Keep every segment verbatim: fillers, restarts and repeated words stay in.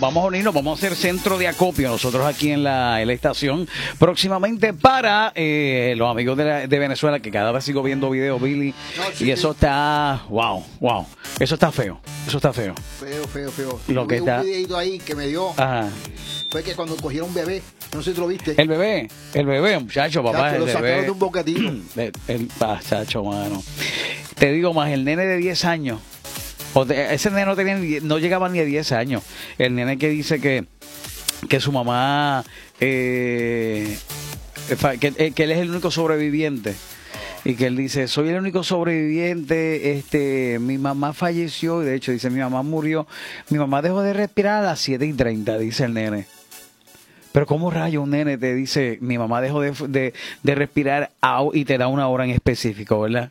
Vamos a unirnos, vamos a hacer centro de acopio nosotros aquí en la, en la estación próximamente para eh, los amigos de, la, de Venezuela, que cada vez sigo viendo videos, Billy, no, sí, y eso sí. está, wow, wow, eso está feo, eso está feo. Feo, feo, feo. Lo que está... un videito ahí que me dio, Ajá. fue que cuando cogieron un bebé, no sé si lo viste. El bebé, el bebé, muchacho, papá, Chacho, el lo bebé. sacaron de un bocadillo. el, el, muchacho, mano. Te digo más, el nene de diez años. O de, ese nene no, tenía, no llegaba ni a diez años. El nene que dice que, que su mamá, eh, que, que él es el único sobreviviente. Y que él dice, soy el único sobreviviente, este, mi mamá falleció, y de hecho dice, mi mamá murió, mi mamá dejó de respirar a las siete y treinta, dice el nene. Pero ¿cómo rayo un nene te dice, mi mamá dejó de, de, de respirar a, y te da una hora en específico, ¿verdad?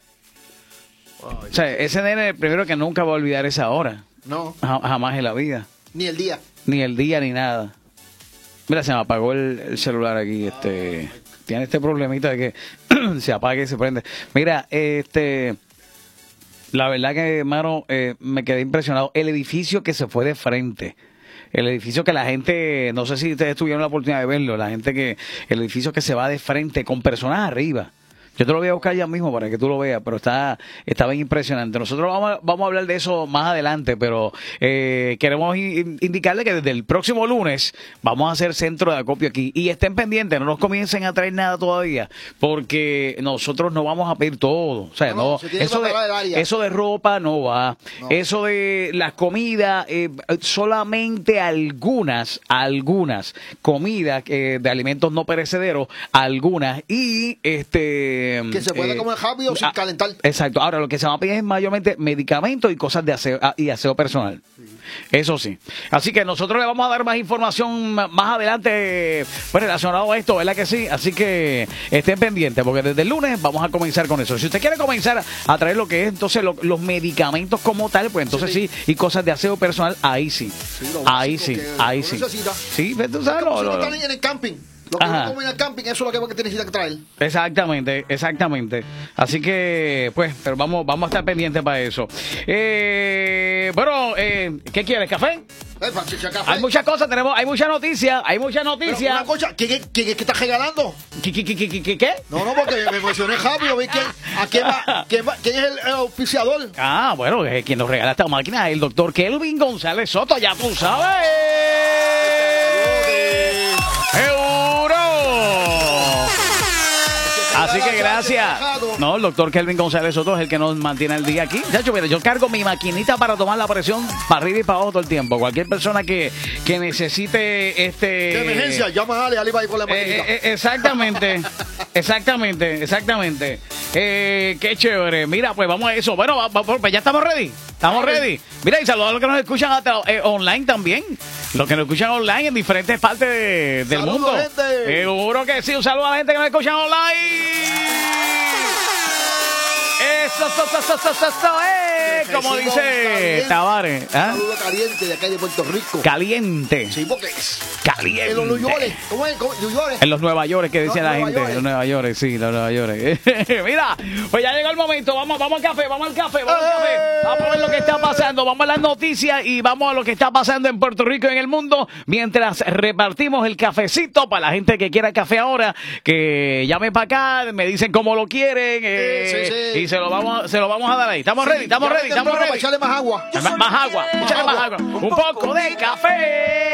Wow, o sea, ese nene, primero que nunca va a olvidar esa hora. No. Jamás en la vida. Ni el día. Ni el día, ni nada. Mira, se me apagó el, el celular aquí. Este, oh, tiene este problemita de que se apaga y se prende. Mira, este, la verdad que, hermano, eh, me quedé impresionado. El edificio que se fue de frente. El edificio que la gente, no sé si ustedes tuvieron la oportunidad de verlo, la gente que, el edificio que se va de frente con personas arriba. Yo te lo voy a buscar ya mismo para que tú lo veas, pero está, está bien impresionante. Nosotros vamos a, vamos a hablar de eso más adelante, pero eh, queremos in, indicarle que desde el próximo lunes vamos a hacer centro de acopio aquí. Y estén pendientes, no nos comiencen a traer nada todavía, porque nosotros no vamos a pedir todo. O sea, no, no eso, de, eso de ropa no va. No. Eso de las comidas, eh, solamente algunas, algunas comidas eh, de alimentos no perecederos, algunas. Y este... que se puede eh, comer rápido sin calentar. Exacto. Ahora, lo que se va a pedir es mayormente medicamentos y cosas de aseo y aseo personal. Sí. Eso sí. Así que nosotros le vamos a dar más información más adelante pues, relacionado a esto, ¿verdad que sí? Así que estén pendientes, porque desde el lunes vamos a comenzar con eso. Si usted quiere comenzar a traer lo que es entonces lo, los medicamentos como tal, pues entonces sí, sí y cosas de aseo personal, ahí sí. sí ahí sí, ahí sí. Necesita. Sí, tú sabes. Lo, lo, lo. En el camping. Lo que uno come en el camping, eso es lo que te necesita traer. Exactamente, exactamente. Así que, pues, pero vamos, vamos a estar pendientes para eso. Eh, bueno, eh, ¿qué quieres? ¿Café? Eh, café? Hay muchas cosas, tenemos, hay muchas noticias, hay muchas noticias. Una cosa, ¿qué, qué, qué, qué estás regalando? ¿Qué, qué, qué, qué, qué, qué? No, no, porque me mencioné rápido, vi quién, a quién, va, quién, va, quién es el, el auspiciador. Ah, bueno, quien nos regala esta máquina es el doctor Kelvin González Soto, ya tú sabes. Así que gracias. No, el doctor Kelvin González Soto es el que nos mantiene el día aquí. Ya, yo, mira, yo cargo mi maquinita para tomar la presión para arriba y para abajo todo el tiempo. Cualquier persona que, que necesite este... ¿Qué emergencia? Llama a Ale, Ale va a ir con la maquinita. Eh, eh, exactamente, exactamente, exactamente. Eh, qué chévere. Mira, pues vamos a eso. Bueno, va, va, pues ya estamos ready. Estamos ready. Mira, y saludos a los que nos escuchan hasta, eh, online también. Los que nos escuchan online en diferentes partes de, del Saludos, mundo. Gente. Seguro que sí. Un saludo a la gente que nos escuchan online. Eso, eso, eso, eso, eso, eso, eh. Como dice Tavares. ¿Ah? Un saludo caliente de acá de Puerto Rico. Caliente. Sí, porque es caliente. En los New York. ¿Cómo es? New York. En los Nueva York, que decía no, la Nueva gente. York. En los Nueva York, sí, los Nueva York. Mira, pues ya llegó el momento. Vamos, vamos al café, vamos al café, vamos al café. Vamos a ver lo que está pasando. Vamos a las noticias y vamos a lo que está pasando en Puerto Rico y en el mundo. Mientras repartimos el cafecito para la gente que quiera café ahora, que llame para acá, me dicen cómo lo quieren. Eh, sí, sí, sí. Y se lo vamos, se lo vamos a dar ahí. Estamos sí, ready, estamos ready, estamos ready. Echarle más agua. Más agua, echarle más agua. Un poco de café.